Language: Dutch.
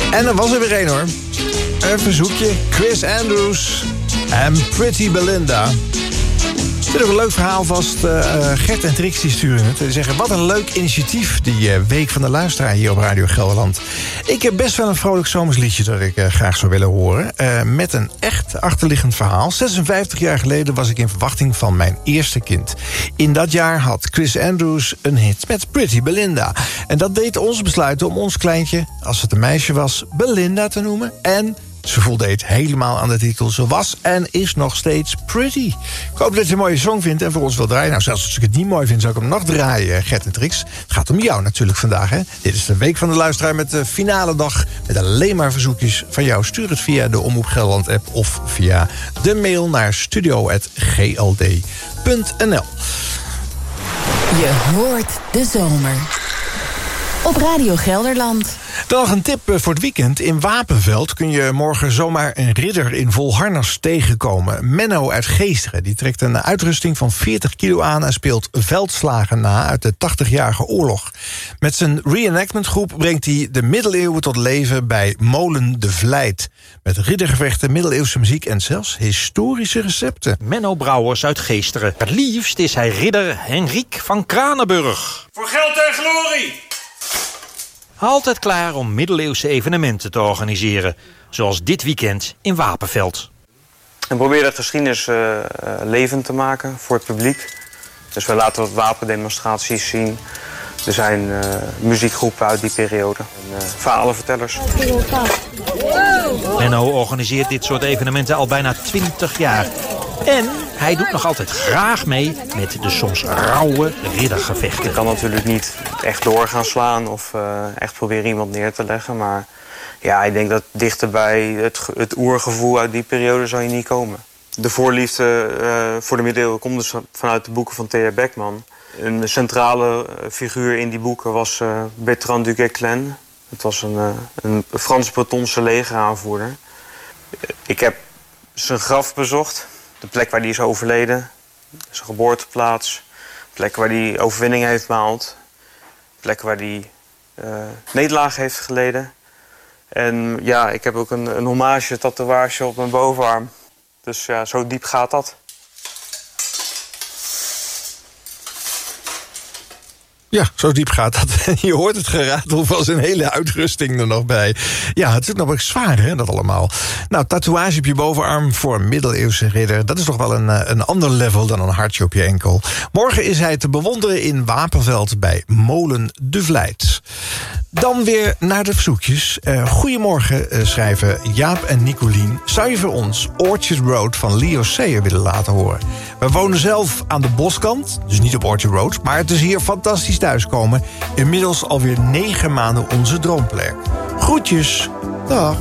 En er was er weer één hoor. Een verzoekje. Chris Andrews en Pretty Belinda. Er zit ook een leuk verhaal vast. Gert en Trixie sturen het. Ze zeggen, wat een leuk initiatief, die Week van de Luisteraar hier op Radio Gelderland. Ik heb best wel een vrolijk zomersliedje dat ik graag zou willen horen. Met een echt achterliggend verhaal. 56 jaar geleden was ik in verwachting van mijn eerste kind. In dat jaar had Chris Andrews een hit met Pretty Belinda. En dat deed ons besluiten om ons kleintje, als het een meisje was, Belinda te noemen. En ze voldeed helemaal aan de titel. Ze was en is nog steeds pretty. Ik hoop dat je een mooie song vindt en voor ons wil draaien. Nou, zelfs als ik het niet mooi vind, zou ik hem nog draaien, Gert en Trix. Het gaat om jou natuurlijk vandaag, hè. Dit is de Week van de Luisteraar met de finale dag. Met alleen maar verzoekjes van jou. Stuur het via de Omroep Gelderland app of via de mail naar studio@gld.nl. Je hoort de zomer. Op Radio Gelderland. Dan nog een tip voor het weekend. In Wapenveld kun je morgen zomaar een ridder in vol harnas tegenkomen. Menno uit Geesteren. Die trekt een uitrusting van 40 kilo aan en speelt veldslagen na uit de 80-jarige oorlog. Met zijn reenactmentgroep brengt hij de middeleeuwen tot leven bij Molen de Vlijt. Met riddergevechten, middeleeuwse muziek en zelfs historische recepten. Menno Brouwers uit Geesteren. Het liefst is hij ridder Henriek van Kranenburg. Voor geld en glorie! Altijd klaar om middeleeuwse evenementen te organiseren. Zoals dit weekend in Wapenveld. En proberen de geschiedenis levend te maken voor het publiek. Dus we laten wat wapendemonstraties zien. Er zijn muziekgroepen uit die periode. En verhalenvertellers. Menno organiseert dit soort evenementen al bijna 20 jaar. En hij doet nog altijd graag mee met de soms rauwe riddergevechten. Je kan natuurlijk niet echt door gaan slaan of echt proberen iemand neer te leggen. Maar ja, ik denk dat dichter bij het oergevoel uit die periode zou je niet komen. De voorliefde voor de middeleeuwen komt dus vanuit de boeken van Thea Beckman. Een centrale figuur in die boeken was Bertrand du Guesclin. Het was een Frans-Bretonse legeraanvoerder. Ik heb zijn graf bezocht. De plek waar hij is overleden. Zijn geboorteplaats. De plek waar hij overwinning heeft behaald. De plek waar hij nederlaag heeft geleden. En ja, ik heb ook een hommage tatoeage op mijn bovenarm. Dus ja, zo diep gaat dat. Ja, zo diep gaat dat. Je hoort het geratel van zijn hele uitrusting er nog bij. Ja, het is nog wel zwaar, hè, dat allemaal. Nou, tatoeage op je bovenarm voor een middeleeuwse ridder. Dat is toch wel een ander level dan een hartje op je enkel. Morgen is hij te bewonderen in Wapenveld bij Molen de Vlijt. Dan weer naar de verzoekjes. Goedemorgen, schrijven Jaap en Nicolien. Zou je voor ons Orchard Road van Leo Sayer willen laten horen? We wonen zelf aan de boskant, dus niet op Orchard Road, maar het is hier fantastisch thuiskomen. Inmiddels alweer 9 maanden onze droomplek. Groetjes. Dag.